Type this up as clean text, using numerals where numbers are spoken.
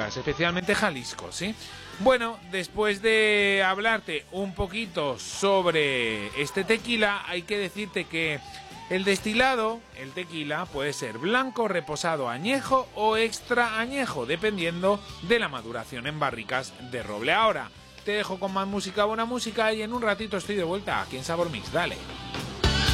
barricas, especialmente Jalisco, ¿sí? Bueno, después de hablarte un poquito sobre este tequila, hay que decirte que el destilado, el tequila, puede ser blanco, reposado, añejo o extra añejo, dependiendo de la maduración en barricas de roble. Ahora, te dejo con más música, buena música, y en un ratito estoy de vuelta aquí en Sabor Mix. Dale.